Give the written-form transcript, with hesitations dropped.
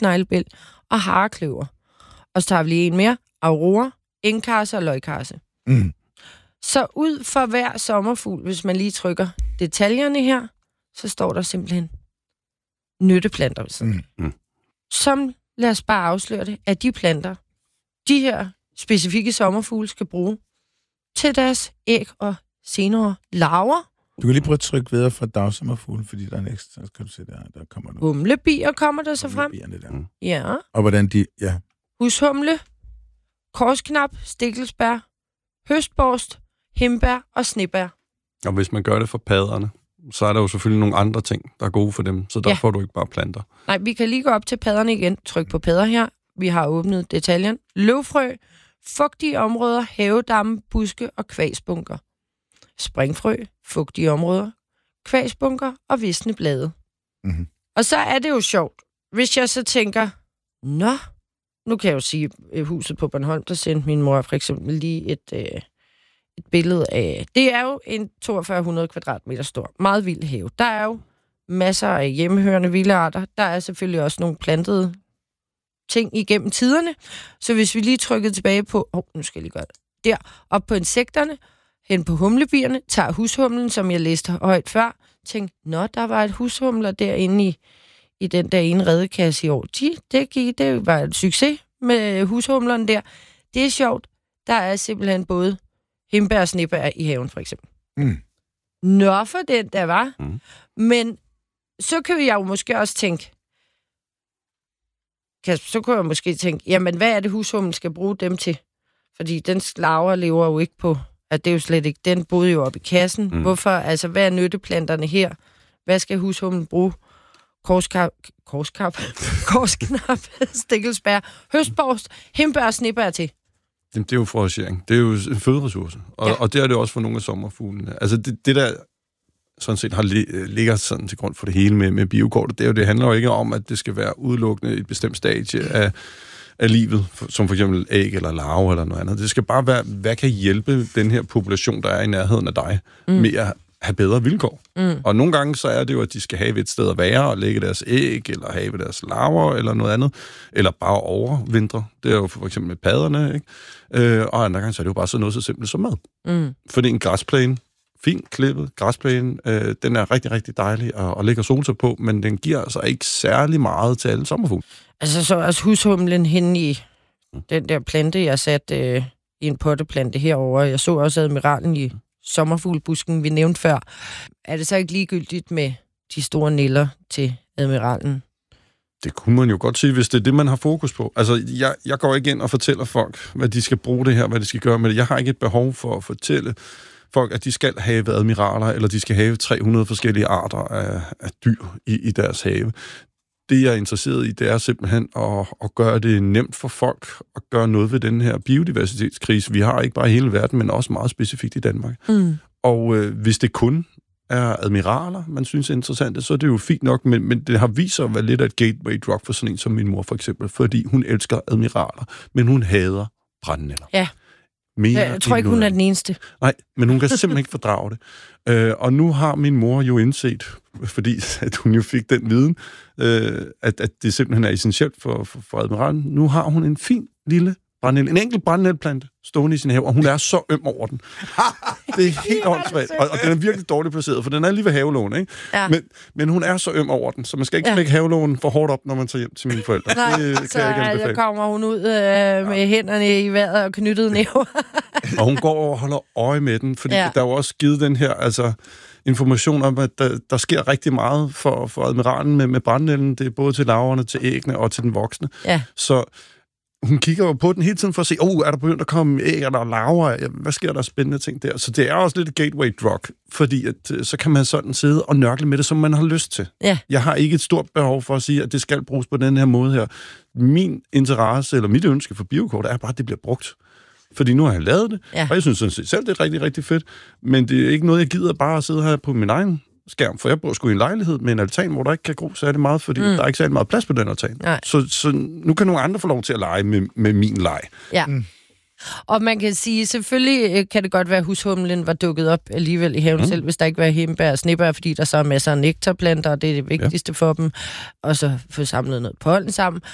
sneglebæl og harekløver. Og så tager vi lige en mere. Aurora, engkarse og løgkarse. Mm. Så ud for hver sommerfugl, hvis man lige trykker detaljerne her, så står der simpelthen nytteplanter. Som, lad os bare afsløre det, at de planter, de her specifikke sommerfugle skal bruge til deres æg og senere larver. Du kan lige prøve at trykke videre fra dagsommerfugle, fordi der er en ekstra, så kan du se der kommer noget. Humlebier kommer der så frem. Ja. Og hvordan de, ja. Hushumle, korsknap, stikkelsbær, høstborst, himbær og snebær. Og hvis man gør det for padderne, så er der jo selvfølgelig nogle andre ting, der er gode for dem, så der får du ikke bare planter. Nej, vi kan lige gå op til padderne igen. Tryk på padder her. Vi har åbnet detaljen. Løvfrø, fugtige områder, havedamme, buske og kvagsbunker. Springfrø, fugtige områder, kvagsbunker og visne blade. Mm-hmm. Og så er det jo sjovt, hvis jeg så tænker, nu kan jeg jo sige, huset på Bornholm, der sendte min mor for eksempel lige et billede af. Det er jo en 4200 kvadratmeter stor, meget vild have. Der er jo masser af hjemmehørende vilde arter. Der er selvfølgelig også nogle plantede ting igennem tiderne. Så hvis vi lige trykker tilbage på, nu skal jeg lige gøre det, der, op på insekterne, hen på humlebierne, tager hushumlen, som jeg læste højt før, tænkte, der var et hushumler derinde i den der ene redekasse i år. Det var et succes med hushumlerne der. Det er sjovt. Der er simpelthen både himbær og snebær i haven, for eksempel. Mm. For den der var. Mm. Men så kan jeg jo måske også tænke, jamen hvad er det hushumlen skal bruge dem til? Fordi den larver lever jo ikke på, at det er jo slet ikke, den boede jo op i kassen. Mm. Hvorfor, altså hvad er nytteplanterne her? Hvad skal hushumlen bruge? Korsknap, stikkelsbær, høstborst, himbær og snebær til. Det er jo foragering. Det er jo en føderessource. Og det er det også for nogle af sommerfuglene. Altså det der sådan set ligger sådan til grund for det hele med biokortet, det handler jo ikke om, at det skal være udelukkende et bestemt stadie af livet, som for eksempel æg eller larve eller noget andet. Det skal bare være, hvad kan hjælpe den her population, der er i nærheden af dig, med at have bedre vilkår. Mm. Og nogle gange så er det jo, at de skal have et sted at være og lægge deres æg, eller have deres larver, eller noget andet, eller bare overvintre. Det er jo for eksempel med padderne, ikke? Og andre gange så er det jo bare sådan noget så simpelt som mad. Mm. Fordi en græsplæne, fint klippet græsplæne, den er rigtig, rigtig dejlig at lægge sol sig på, men den giver altså ikke særlig meget til alle sommerfugle. Altså så også hushumlen henne i den der plante, jeg satte i en potteplante herover. Jeg så også admiralen i sommerfuglebusken, vi nævnte før. Er det så ikke ligegyldigt med de store niller til admiralen? Det kunne man jo godt sige, hvis det er det, man har fokus på. Altså, jeg går ikke ind og fortæller folk, hvad de skal bruge det her, hvad de skal gøre med det. Jeg har ikke et behov for at fortælle folk, at de skal have admiraler, eller de skal have 300 forskellige arter af dyr i deres have. Det, jeg er interesseret i, det er simpelthen at gøre det nemt for folk at gøre noget ved den her biodiversitetskrise. Vi har ikke bare i hele verden, men også meget specifikt i Danmark. Mm. Og hvis det kun er admiraler, man synes er interessante, så er det jo fint nok, men det har vist sig at være lidt af et gateway drug for sådan en som min mor, for eksempel, fordi hun elsker admiraler, men hun hader brændenælder. Ja. Jeg tror ikke, hun er den eneste. Nej, men hun kan simpelthen ikke fordrage det. Og nu har min mor jo indset, fordi at hun jo fik den viden, at det simpelthen er essentielt for admiralen. Nu har hun en fin lille brændenælde, en enkelt brændenældeplante stående i sin have, og hun er så øm over den. Det er helt åndssvagt, og den er virkelig dårligt placeret, for den er lige ved havelån, ikke? Ja. Men hun er så øm over den, så man skal ikke smække havelån for hårdt op, når man tager hjem til mine forældre. Nej, det så altså kommer hun ud med hænderne i vejret og knyttede næver. Og hun går og holder øje med den, fordi der er jo også givet den her information om, at der sker rigtig meget for admiralen med brændenælden. Det er både til larverne, til æggene og til den voksne. Ja. Så hun kigger jo på den hele tiden for at se, er der begyndt at komme æg, er der larver, hvad sker der spændende ting der? Så det er også lidt et gateway drug, fordi at, så kan man sådan sidde og nørkle med det, som man har lyst til. Ja. Jeg har ikke et stort behov for at sige, at det skal bruges på den her måde her. Min interesse, eller mit ønske for biokort, er bare, at det bliver brugt. Fordi nu har jeg lavet det, og jeg synes sådan set selv, det er rigtig, rigtig fedt, men det er ikke noget, jeg gider bare at sidde her på min egen skærm, for jeg bor sgu i en lejlighed med en altan, hvor der ikke kan gro særlig meget, fordi der er ikke særlig meget plads på den altan. Så nu kan nogle andre få lov til at lege med min leg. Ja. Og man kan sige, selvfølgelig kan det godt være, at hushumlen var dukket op alligevel i haven selv, hvis der ikke var himbær og snebær, fordi der så er masser af nektarplanter, og det er det vigtigste for dem, og så få samlet noget pollen sammen.